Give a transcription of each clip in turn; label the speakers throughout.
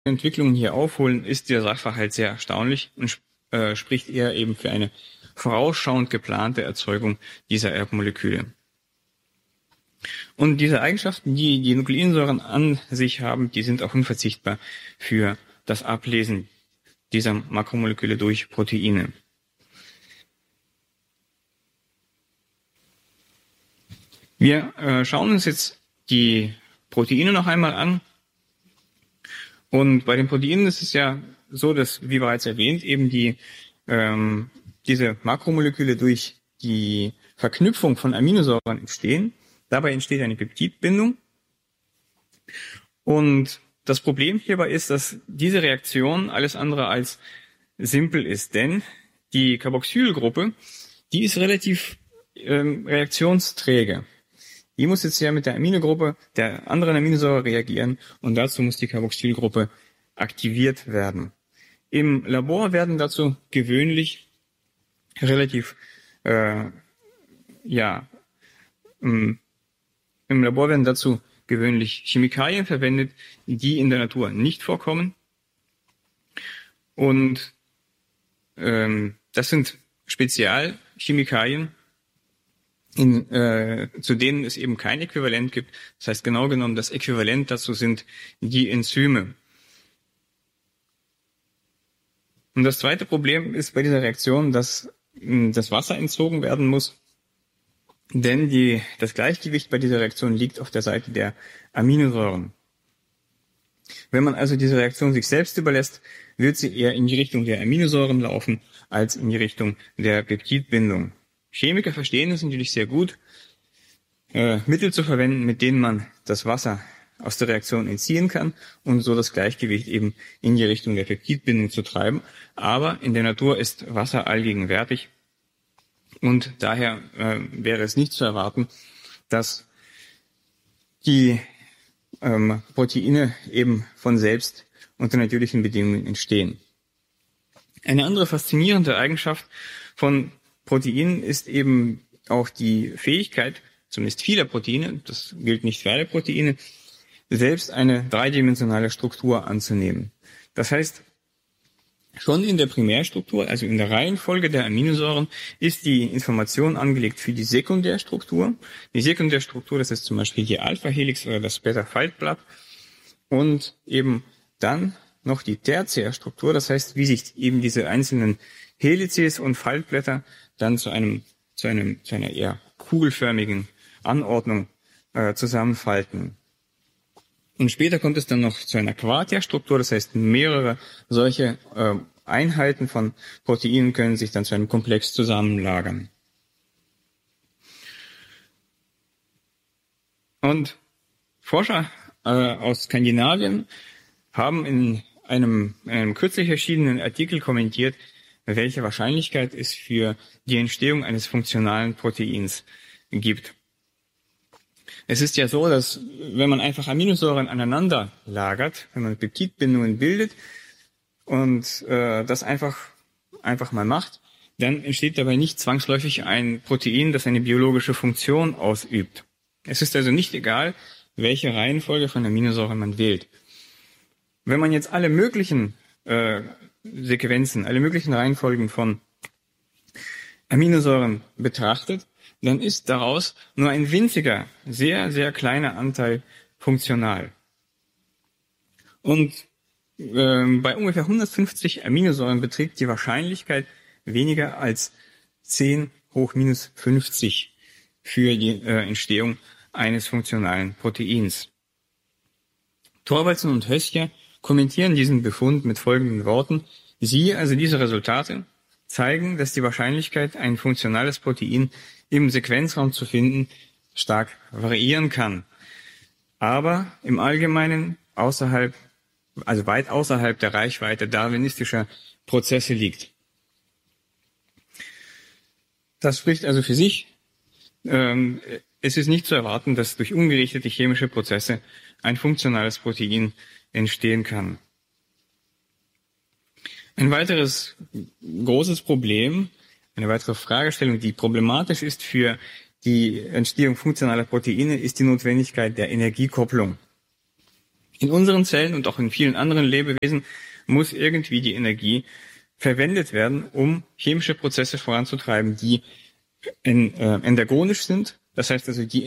Speaker 1: Entwicklungen hier aufholen, ist der Sachverhalt sehr erstaunlich und spricht eher eben für eine vorausschauend geplante Erzeugung dieser Erbmoleküle. Und diese Eigenschaften, die die Nukleinsäuren an sich haben, die sind auch unverzichtbar für das Ablesen dieser Makromoleküle durch Proteine. Wir schauen uns jetzt die Proteine noch einmal an. Und bei den Proteinen ist es ja so, dass, wie bereits erwähnt, eben diese Makromoleküle durch die Verknüpfung von Aminosäuren entstehen. Dabei entsteht eine Peptidbindung. Und das Problem hierbei ist, dass diese Reaktion alles andere als simpel ist, denn die Carboxylgruppe, die ist relativ reaktionsträge. Die muss jetzt ja mit der Aminogruppe der anderen Aminosäure reagieren und dazu muss die Carboxylgruppe aktiviert werden. Im Labor werden dazu gewöhnlich Chemikalien verwendet, die in der Natur nicht vorkommen. Und das sind Spezialchemikalien, zu denen es eben kein Äquivalent gibt. Das heißt genau genommen, das Äquivalent dazu sind die Enzyme. Und das zweite Problem ist bei dieser Reaktion, dass das Wasser entzogen werden muss, denn das Gleichgewicht bei dieser Reaktion liegt auf der Seite der Aminosäuren. Wenn man also diese Reaktion sich selbst überlässt, wird sie eher in die Richtung der Aminosäuren laufen, als in die Richtung der Peptidbindung. Chemiker verstehen es natürlich sehr gut, Mittel zu verwenden, mit denen man das Wasser aus der Reaktion entziehen kann und so das Gleichgewicht eben in die Richtung der Peptidbindung zu treiben. Aber in der Natur ist Wasser allgegenwärtig und daher wäre es nicht zu erwarten, dass die Proteine eben von selbst unter natürlichen Bedingungen entstehen. Eine andere faszinierende Eigenschaft von Proteinen ist eben auch die Fähigkeit, zumindest vieler Proteine, das gilt nicht für alle Proteine, selbst eine dreidimensionale Struktur anzunehmen. Das heißt, schon in der Primärstruktur, also in der Reihenfolge der Aminosäuren, ist die Information angelegt für die Sekundärstruktur. Die Sekundärstruktur, das ist zum Beispiel die Alpha-Helix oder das Beta-Faltblatt. Und eben dann noch die Tertiärstruktur, das heißt, wie sich eben diese einzelnen Helices und Faltblätter dann zu einer eher kugelförmigen Anordnung zusammenfalten. Und später kommt es dann noch zu einer Quartärstruktur, das heißt, mehrere solche Einheiten von Proteinen können sich dann zu einem Komplex zusammenlagern. Und Forscher aus Skandinavien haben in einem kürzlich erschienenen Artikel kommentiert, welche Wahrscheinlichkeit es für die Entstehung eines funktionalen Proteins gibt. Es ist ja so, dass wenn man einfach Aminosäuren aneinander lagert, wenn man Peptidbindungen bildet und das einfach mal macht, dann entsteht dabei nicht zwangsläufig ein Protein, das eine biologische Funktion ausübt. Es ist also nicht egal, welche Reihenfolge von Aminosäuren man wählt. Wenn man jetzt alle möglichen Sequenzen, alle möglichen Reihenfolgen von Aminosäuren betrachtet, dann ist daraus nur ein winziger, sehr, sehr kleiner Anteil funktional. Und bei ungefähr 150 Aminosäuren beträgt die Wahrscheinlichkeit weniger als 10 hoch minus 50 für die Entstehung eines funktionalen Proteins. Thorvaldsen und Hössjer kommentieren diesen Befund mit folgenden Worten: Siehe also diese Resultate zeigen, dass die Wahrscheinlichkeit, ein funktionales Protein im Sequenzraum zu finden, stark variieren kann, aber im Allgemeinen weit außerhalb der Reichweite darwinistischer Prozesse liegt. Das spricht also für sich. Es ist nicht zu erwarten, dass durch ungerichtete chemische Prozesse ein funktionales Protein entstehen kann. Ein weiteres großes Problem, eine weitere Fragestellung, die problematisch ist für die Entstehung funktionaler Proteine, ist die Notwendigkeit der Energiekopplung. In unseren Zellen und auch in vielen anderen Lebewesen muss irgendwie die Energie verwendet werden, um chemische Prozesse voranzutreiben, die endergonisch sind. Das heißt also die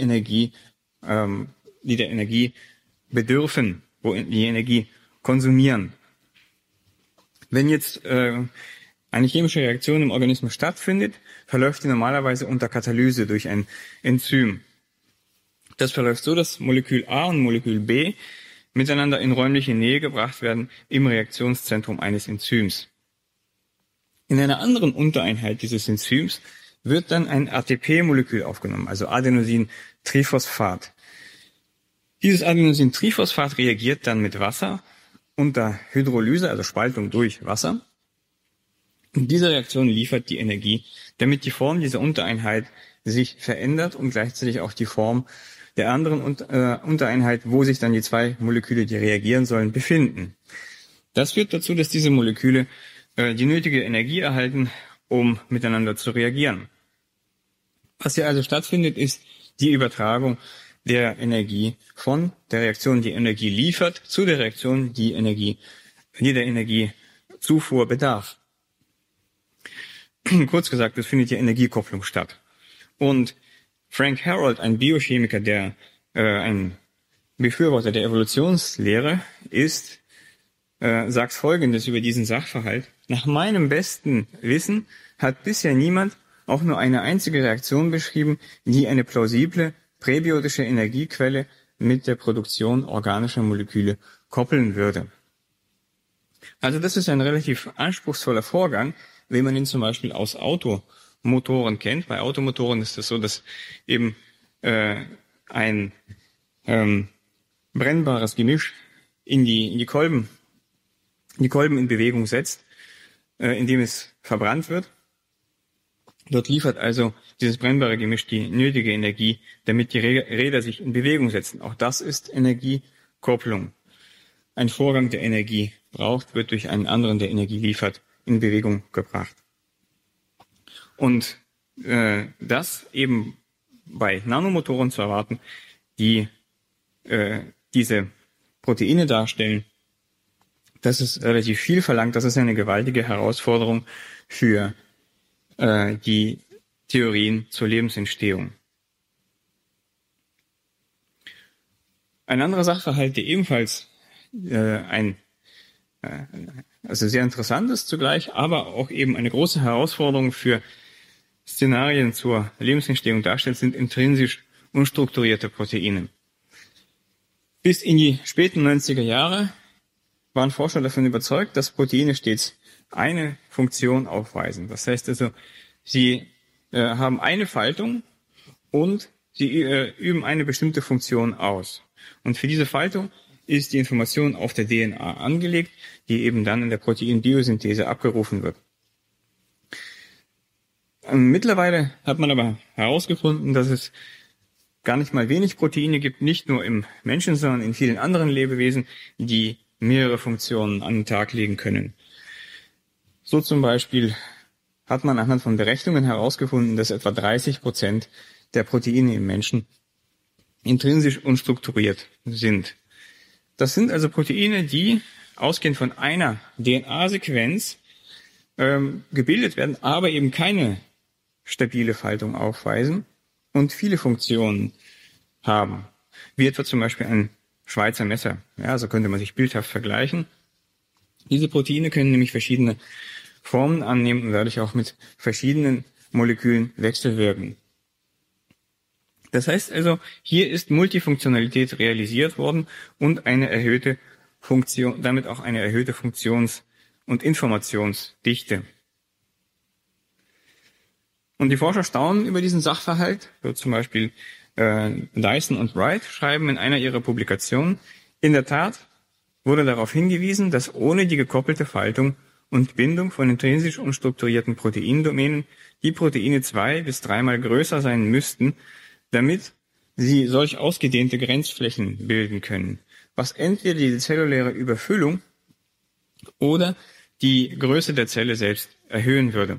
Speaker 1: der Energie bedürfen, wo die Energie konsumieren. Wenn jetzt eine chemische Reaktion im Organismus stattfindet, verläuft die normalerweise unter Katalyse durch ein Enzym. Das verläuft so, dass Molekül A und Molekül B miteinander in räumliche Nähe gebracht werden im Reaktionszentrum eines Enzyms. In einer anderen Untereinheit dieses Enzyms wird dann ein ATP-Molekül aufgenommen, also Adenosintriphosphat. Dieses Adenosintriphosphat reagiert dann mit Wasser unter Hydrolyse, also Spaltung durch Wasser. Und diese Reaktion liefert die Energie, damit die Form dieser Untereinheit sich verändert und gleichzeitig auch die Form der anderen Untereinheit, wo sich dann die zwei Moleküle, die reagieren sollen, befinden. Das führt dazu, dass diese Moleküle die nötige Energie erhalten, um miteinander zu reagieren. Was hier also stattfindet, ist die Übertragung der Energie von der Reaktion, die Energie liefert, zu der Reaktion, die der Energiezufuhr bedarf. Kurz gesagt, es findet hier Energiekopplung statt. Und Frank Herold, ein Biochemiker, ein Befürworter der Evolutionslehre ist, sagt Folgendes über diesen Sachverhalt. Nach meinem besten Wissen hat bisher niemand auch nur eine einzige Reaktion beschrieben, die eine plausible präbiotische Energiequelle mit der Produktion organischer Moleküle koppeln würde. Also das ist ein relativ anspruchsvoller Vorgang, wenn man ihn zum Beispiel aus Automotoren kennt. Bei Automotoren ist es so, dass eben ein brennbares Gemisch in die Kolben in Bewegung setzt, indem es verbrannt wird. Dort liefert also dieses brennbare Gemisch die nötige Energie, damit die Räder sich in Bewegung setzen. Auch das ist Energiekopplung. Ein Vorgang, der Energie braucht, wird durch einen anderen, der Energie liefert, in Bewegung gebracht. Und das eben bei Nanomotoren zu erwarten, die diese Proteine darstellen, das ist relativ viel verlangt. Das ist eine gewaltige Herausforderung für die Theorien zur Lebensentstehung. Ein anderer Sachverhalt, der ebenfalls also sehr interessant ist zugleich, aber auch eben eine große Herausforderung für Szenarien zur Lebensentstehung darstellt, sind intrinsisch unstrukturierte Proteine. Bis in die späten 90er Jahre waren Forscher davon überzeugt, dass Proteine stets eine Funktion aufweisen. Das heißt also, sie haben eine Faltung und sie üben eine bestimmte Funktion aus. Und für diese Faltung ist die Information auf der DNA angelegt, die eben dann in der Proteinbiosynthese abgerufen wird. Mittlerweile hat man aber herausgefunden, dass es gar nicht mal wenig Proteine gibt, nicht nur im Menschen, sondern in vielen anderen Lebewesen, die mehrere Funktionen an den Tag legen können. So zum Beispiel hat man anhand von Berechnungen herausgefunden, dass etwa 30% der Proteine im Menschen intrinsisch unstrukturiert sind. Das sind also Proteine, die ausgehend von einer DNA-Sequenz gebildet werden, aber eben keine stabile Faltung aufweisen und viele Funktionen haben, wie etwa zum Beispiel ein Schweizer Messer. Ja, so könnte man sich bildhaft vergleichen. Diese Proteine können nämlich verschiedene Formen annehmen und dadurch auch mit verschiedenen Molekülen wechselwirken. Das heißt also, hier ist Multifunktionalität realisiert worden und damit auch eine erhöhte Funktions- und Informationsdichte. Und die Forscher staunen über diesen Sachverhalt. So zum Beispiel Dyson und Wright schreiben in einer ihrer Publikationen: In der Tat wurde darauf hingewiesen, dass ohne die gekoppelte Faltung und Bindung von intrinsisch unstrukturierten Proteindomänen die Proteine 2- bis 3-mal größer sein müssten, damit sie solch ausgedehnte Grenzflächen bilden können, was entweder die zelluläre Überfüllung oder die Größe der Zelle selbst erhöhen würde.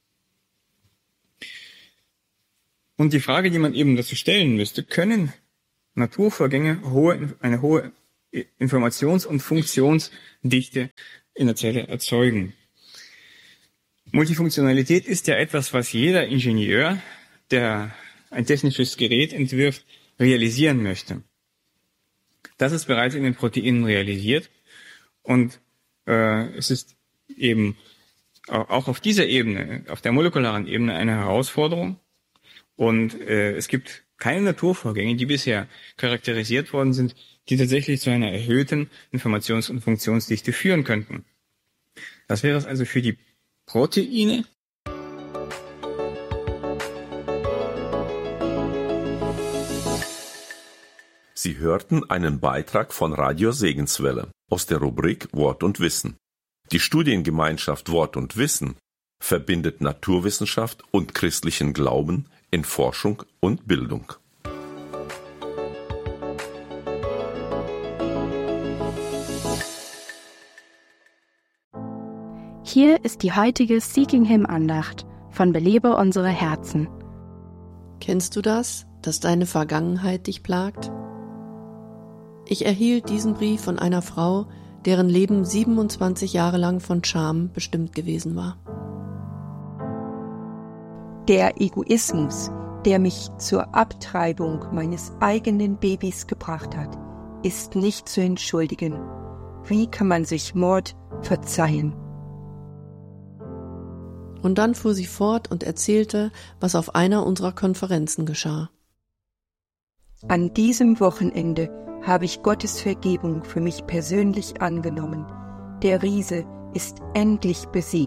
Speaker 1: Und die Frage, die man eben dazu stellen müsste: Können Naturvorgänge eine hohe Informations- und Funktionsdichte in der Zelle erzeugen. Multifunktionalität ist ja etwas, was jeder Ingenieur, der ein technisches Gerät entwirft, realisieren möchte. Das ist bereits in den Proteinen realisiert und es ist eben auch auf dieser Ebene, auf der molekularen Ebene, eine Herausforderung. Und es gibt keine Naturvorgänge, die bisher charakterisiert worden sind, die tatsächlich zu einer erhöhten Informations- und Funktionsdichte führen könnten. Das wäre es also für die Proteine.
Speaker 2: Sie hörten einen Beitrag von Radio Segenswelle aus der Rubrik Wort und Wissen. Die Studiengemeinschaft Wort und Wissen verbindet Naturwissenschaft und christlichen Glauben in Forschung und Bildung.
Speaker 3: Hier ist die heutige Seeking Him Andacht von Belebe unsere Herzen.
Speaker 4: Kennst du das, dass deine Vergangenheit dich plagt? Ich erhielt diesen Brief von einer Frau, deren Leben 27 Jahre lang von Scham bestimmt gewesen war.
Speaker 5: Der Egoismus, der mich zur Abtreibung meines eigenen Babys gebracht hat, ist nicht zu entschuldigen. Wie kann man sich Mord verzeihen?
Speaker 4: Und dann fuhr sie fort und erzählte, was auf einer unserer Konferenzen geschah.
Speaker 5: An diesem Wochenende habe ich Gottes Vergebung für mich persönlich angenommen. Der Riese ist endlich besiegt.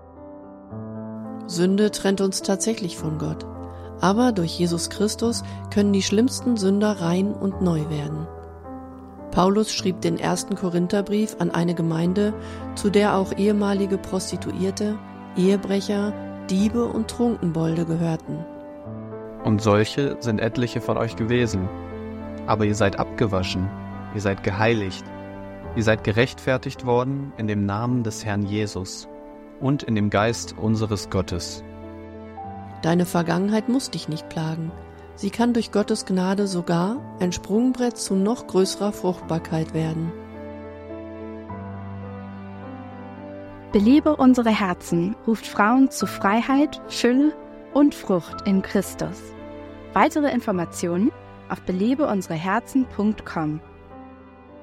Speaker 4: Sünde trennt uns tatsächlich von Gott. Aber durch Jesus Christus können die schlimmsten Sünder rein und neu werden. Paulus schrieb den 1. Korintherbrief an eine Gemeinde, zu der auch ehemalige Prostituierte, Ehebrecher, Diebe und Trunkenbolde gehörten.
Speaker 6: Und solche sind etliche von euch gewesen. Aber ihr seid abgewaschen, ihr seid geheiligt, ihr seid gerechtfertigt worden in dem Namen des Herrn Jesus und in dem Geist unseres Gottes.
Speaker 4: Deine Vergangenheit muss dich nicht plagen. Sie kann durch Gottes Gnade sogar ein Sprungbrett zu noch größerer Fruchtbarkeit werden.
Speaker 3: Belebe unsere Herzen ruft Frauen zu Freiheit, Fülle und Frucht in Christus. Weitere Informationen auf belebeunsereherzen.com.